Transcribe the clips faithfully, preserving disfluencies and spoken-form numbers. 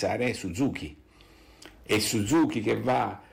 pensare Suzuki. E Suzuki che va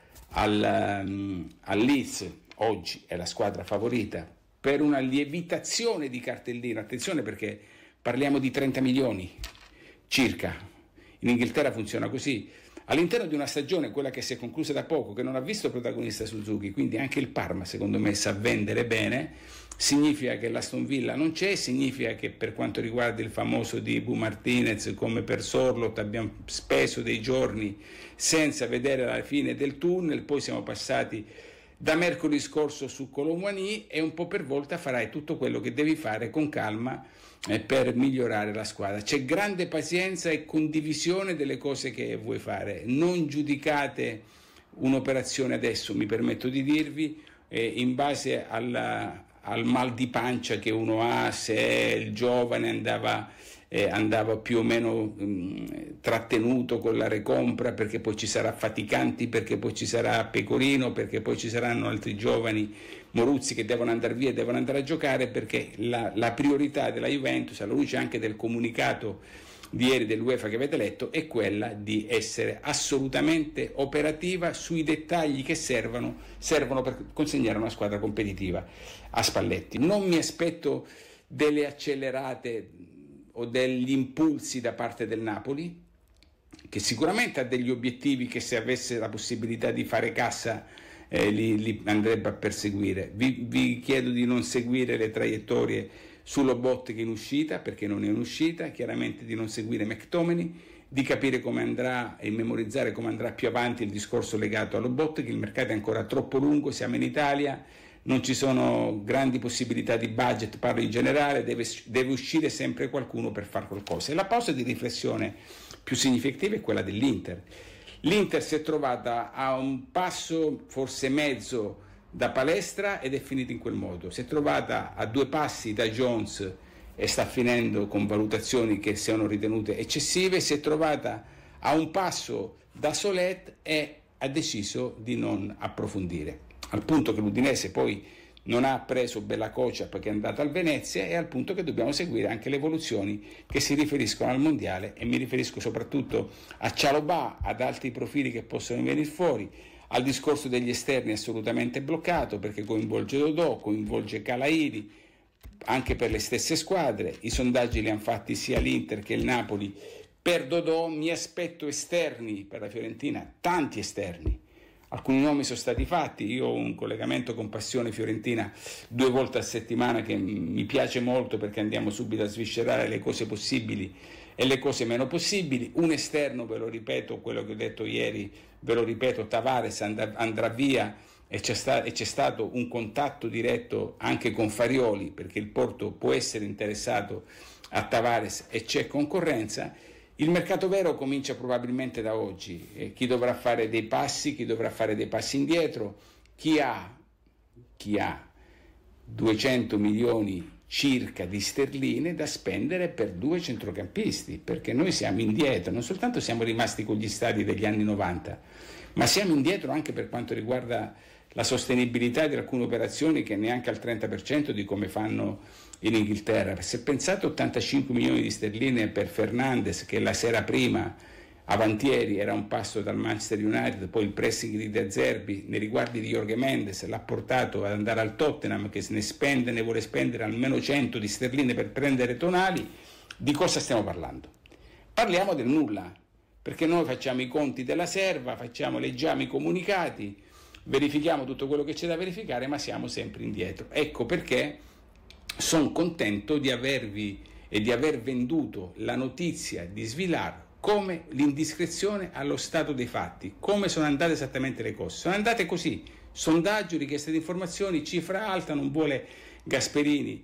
al, um, al Leeds, oggi è la squadra favorita, per una lievitazione di cartellino. Attenzione, perché parliamo di trenta milioni circa. In Inghilterra funziona così. All'interno di una stagione, quella che si è conclusa da poco, che non ha visto protagonista Suzuki, quindi anche il Parma secondo me sa vendere bene, significa che l'Aston Villa non c'è, significa che per quanto riguarda il famoso Dibu Martinez, come per Sorloth abbiamo speso dei giorni senza vedere la fine del tunnel, poi siamo passati da mercoledì scorso su Colomwani e un po' per volta farai tutto quello che devi fare con calma eh, per migliorare la squadra. C'è grande pazienza e condivisione delle cose che vuoi fare. Non giudicate un'operazione adesso, mi permetto di dirvi, eh, in base alla, al mal di pancia che uno ha, se il giovane andava... Eh, andava più o meno mh, trattenuto con la recompra, perché poi ci sarà Faticanti, perché poi ci sarà Pecorino, perché poi ci saranno altri giovani Moruzzi che devono andare via e devono andare a giocare, perché la, la priorità della Juventus, alla luce anche del comunicato di ieri dell'UEFA che avete letto, è quella di essere assolutamente operativa sui dettagli che servono, servono per consegnare una squadra competitiva a Spalletti. Non mi aspetto delle accelerate o degli impulsi da parte del Napoli, che sicuramente ha degli obiettivi che, se avesse la possibilità di fare cassa, eh, li, li andrebbe a perseguire. Vi, vi chiedo di non seguire le traiettorie su Lobotka in uscita, perché non è in uscita, chiaramente di non seguire McTominay, di capire come andrà e memorizzare come andrà più avanti il discorso legato a Lobotka, che il mercato è ancora troppo lungo, siamo in Italia, non ci sono grandi possibilità di budget, parlo in generale, deve, deve uscire sempre qualcuno per fare qualcosa. E la pausa di riflessione più significativa è quella dell'Inter. L'Inter si è trovata a un passo, forse mezzo, da palestra ed è finita in quel modo. Si è trovata a due passi da Jones e sta finendo con valutazioni che siano ritenute eccessive. Si è trovata a un passo da Solet e ha deciso di non approfondire, al punto che l'Udinese poi non ha preso Bella Cocia perché è andata al Venezia, e al punto che dobbiamo seguire anche le evoluzioni che si riferiscono al mondiale, e mi riferisco soprattutto a Cialobà, ad altri profili che possono venire fuori, al discorso degli esterni assolutamente bloccato perché coinvolge Dodò, coinvolge Calairi, anche per le stesse squadre. I sondaggi li hanno fatti sia l'Inter che il Napoli per Dodò. Mi aspetto esterni per la Fiorentina, tanti esterni. Alcuni nomi sono stati fatti, io ho un collegamento con Passione Fiorentina due volte a settimana che mi piace molto, perché andiamo subito a sviscerare le cose possibili e le cose meno possibili. Un esterno, ve lo ripeto, quello che ho detto ieri, ve lo ripeto, Tavares and- andrà via e c'è, sta- e c'è stato un contatto diretto anche con Farioli, perché il Porto può essere interessato a Tavares e c'è concorrenza. Il mercato vero comincia probabilmente da oggi, eh, chi dovrà fare dei passi, chi dovrà fare dei passi indietro, chi ha, chi ha duecento milioni circa di sterline da spendere per due centrocampisti, perché noi siamo indietro, non soltanto siamo rimasti con gli stadi degli anni novanta, ma siamo indietro anche per quanto riguarda la sostenibilità di alcune operazioni che neanche al trenta per cento di come fanno in Inghilterra. Se pensate ottantacinque milioni di sterline per Fernandes, che la sera prima, avantieri, era un passo dal Manchester United, poi il pressing di De Zerbi nei riguardi di Jorge Mendes l'ha portato ad andare al Tottenham, che se ne spende, ne vuole spendere almeno cento di sterline per prendere Tonali. Di cosa stiamo parlando? Parliamo del nulla, perché noi facciamo i conti della serva, facciamo, leggiamo i comunicati, verifichiamo tutto quello che c'è da verificare, ma siamo sempre indietro. Ecco perché sono contento di avervi e di aver venduto la notizia di Svilar come l'indiscrezione allo stato dei fatti, come sono andate esattamente le cose. Sono andate così: sondaggio, richiesta di informazioni, cifra alta, non vuole Gasperini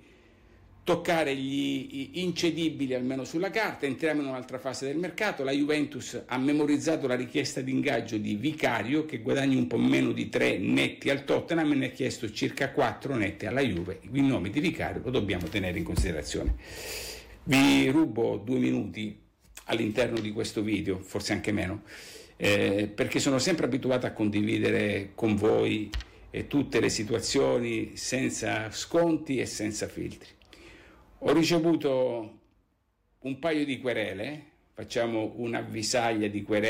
toccare gli incedibili almeno sulla carta. Entriamo in un'altra fase del mercato. La Juventus ha memorizzato la richiesta di ingaggio di Vicario, che guadagna un po' meno di tre netti al Tottenham, e ne ha chiesto circa quattro netti alla Juve. Il nome di Vicario lo dobbiamo tenere in considerazione. Vi rubo due minuti all'interno di questo video, forse anche meno, eh, perché sono sempre abituato a condividere con voi eh, tutte le situazioni senza sconti e senza filtri. Ho ricevuto un paio di querele facciamo un'avvisaglia di querela